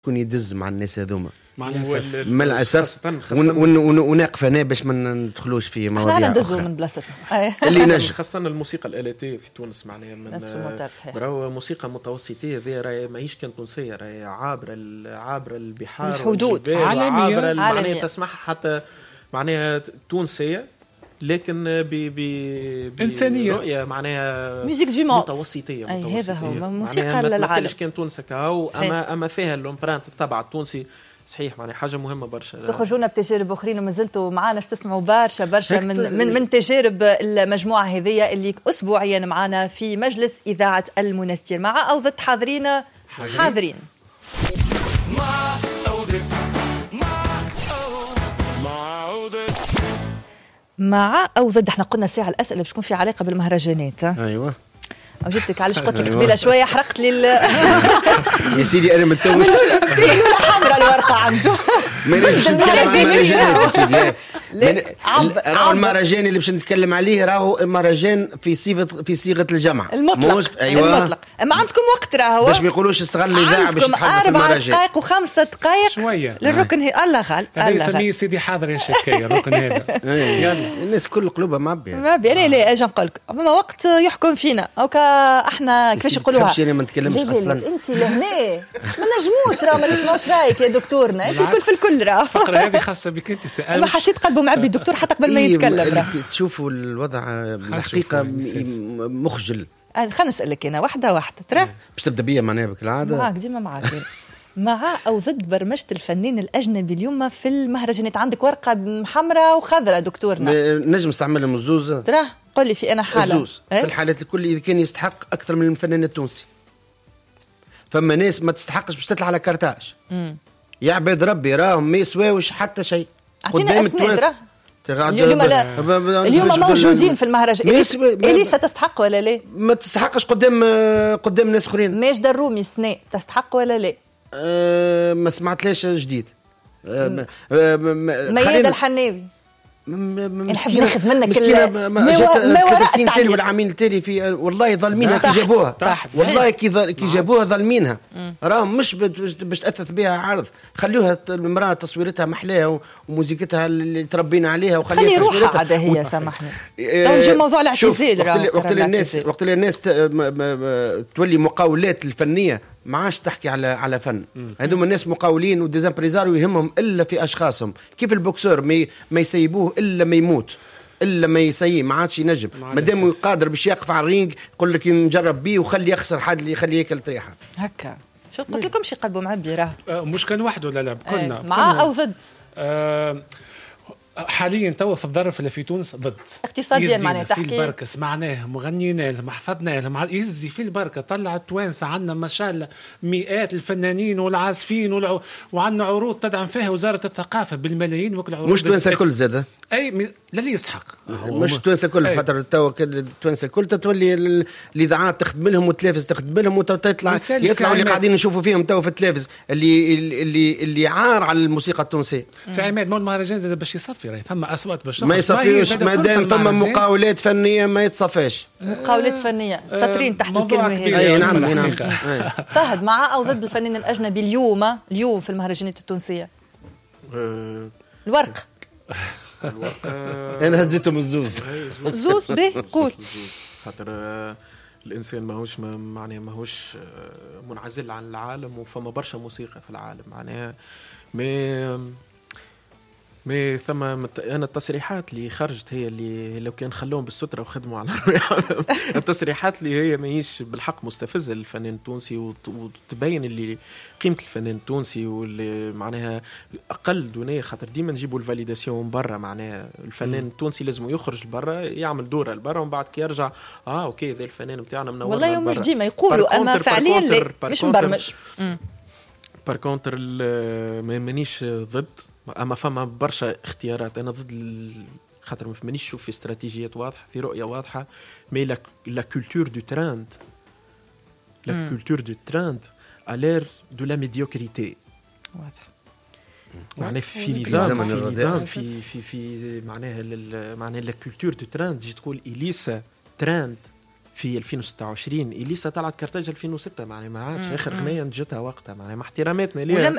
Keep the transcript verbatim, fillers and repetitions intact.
يكون يدز مع الناس هذوما مع الاسف مع الاسف وناقف هنا باش ما ندخلوش في مواضيع احنا ندزوا من بلاصتنا اللي نجم خاصه الموسيقى الالاتيه في تونس معناها من راهو موسيقى متوسطيه ذي راهي ماهيش كان تونسيه راهي عابره عابره البحار الحدود عالميه معناها تسمعها حتى معناها تونسيه لكن ب ب انسانيه رؤيه معناها ميوزيك دو مونت متوسطيه اي متوسطيه هذا هو موسيقى للعالم للعالم كان تونس هكا اما اما فيها الامبرانت تبع التونسي صحيح معناها حاجه مهمه برشا. تخرجونا بتجارب اخرين وما زلتوا معانا باش تسمعوا برشا برشا من, من من تجارب المجموعه هذه اللي اسبوعيا معنا في مجلس اذاعه المنستير مع او ضد حاضرين حاضرين مع او ضد مع او ضد احنا قلنا ساعه الاسئله باش تكون في علاقه بالمهرجانات. ايوه وجدتك علاش قلت لك قبيله شويه حرقت لي يا سيدي انا متوش حمراء الورقه عنده ما نجمش نتكلم عن المهرجانات يا سيدي راهو المهرجان اللي باش نتكلم عليه راهو المهرجان في صيغه في صيغه الجمع المطلق. ايوه المطلق. اما عندكم وقت راهو باش ما يقولوش استغل الاذاعه باش تحضر في المهرجان أربع دقائق وخمسة دقائق شويه للركن هي الله غال هذا يسميه سيدي حاضر يا شكايه الركن هذا يلا الناس كل قلوبها معبيه معبيه لا لا اجي نقول لك اما وقت يحكم فينا اوكا احنا كيفاش نقولوها تحبش ما نتكلمش اصلا انت لهنا ما نجموش راه ما نسمعوش رايك يا دكتورنا انت الكل في الكل راه الفقره هذه خاصه بك انت سألت ما حسيت قلبه معبي الدكتور حتى قبل ما يتكلم راه تشوفوا الوضع الحقيقه مخجل. خلينا نسالك انا واحده واحده ترى باش تبدا بيا معناها بالعاده معاك ديما معاك مع او ضد برمجه الفنان الاجنبي اليوم في المهرجانات عندك ورقه حمراء وخضراء دكتورنا نجم نستعملهم الزوز ترى قل لي في انا حاله الزوز في الحالات الكل اذا كان يستحق اكثر من الفنان التونسي فما ناس ما تستحقش باش تطلع على كارتاج يا عباد ربي راهم ما يسواوش حتى شيء قدام التونس اليوم اليوم موجودين في المهرجان اللي ستستحق ولا لا ما تستحقش قدام قدام ناس اخرين ماجدة الرومي سناء تستحق ولا لا أه ما سمعتليش جديد أه ميادة الحناوي نحب ناخذ منك مسكينه ما جات ثلاث سنين تالي والعامين التالي في والله ظالمينها كي جابوها والله كي كي جابوها ظالمينها راهم مش باش تاثث بها عرض خلوها المراه تصويرتها محلاها وموسيقتها اللي تربينا عليها وخليها تصويرتها عاد هي سامحني تو نجي موضوع الاعتزال وقت اللي الناس وقت اللي الناس تولي مقاولات الفنيه ما عادش تحكي على على فن هذوما الناس مقاولين وديزامبريزاريو يهمهم الا في اشخاصهم كيف البوكسور ما ما يسيبوه الا ما يموت الا ما يسيي ما عادش ينجم مادام قادر باش يقف على الرينج يقول لك نجرب بيه وخلي يخسر حد اللي يخليه ياكل طريحه هكا شو قلت لكم شي قلبه معبي راه مش كان واحد ولا لا كنا مع او ضد آه حاليا توا في الظرف اللي في تونس ضد اقتصاديا معناها تحكي في البركه سمعناه مغنينا لهم حفظنا لهم يزي في البركه طلع التوانسه عندنا ما شاء الله مئات الفنانين والعازفين والع... وعندنا عروض تدعم فيها وزاره الثقافه بالملايين وكل عروض مش توانسه الكل زاده اي م... للي يستحق مش توانسه الكل خاطر توا توانسه الكل تتولي الاذاعات تخدم لهم والتلفز تخدم لهم وتطلع يطلعوا اللي قاعدين نشوفوا فيهم توا في التلفز اللي اللي اللي عار على الموسيقى التونسيه سي عماد مو المهرجان باش يصفي ثم اصوات باش ما يصفيوش ما دام ثم مقاولات فنيه ما يتصفاش مقاولات فنيه سطرين تحت الكلمه هذه اي نعم نعم فهد مع او ضد الفنان الاجنبي اليوم اليوم في المهرجانات التونسيه الورق انا هزيتهم الزوز الزوز به قول خاطر الانسان ماهوش معناه ماهوش منعزل عن العالم وفما برشا موسيقى في العالم معناها ما ما ثم انا التصريحات اللي خرجت هي اللي لو كان خلوهم بالستره وخدموا على التصريحات اللي هي ماهيش بالحق مستفزه للفنان التونسي وتبين اللي قيمه الفنان التونسي واللي معناها اقل دونيه خاطر ديما نجيبوا الفاليداسيون من برا معناها الفنان التونسي لازم يخرج لبرا يعمل دوره لبرا ومن بعد كي يرجع اه اوكي ذا الفنان نتاعنا منور والله مش ديما يقولوا اما فعليا لا مش مبرمج بار كونتر ما مانيش ضد اما فما برشا اختيارات انا ضد ال... خاطر ما فمانيش نشوف في استراتيجيات واضحه في رؤيه واضحه مي لا لا كولتور دو تراند لا كولتور دو تراند ا لير دو لا ميديوكريتي واضح معناها في نظام في نظام في في في معناها معناها لا كولتور دو تراند تجي تقول اليسا تراند في ألفين وستة وعشرين إليسا طلعت كارتاج ألفين وستة، معناها ما عادش آخر غنية نجتها وقتها، معناها مع احتراماتنا ليها.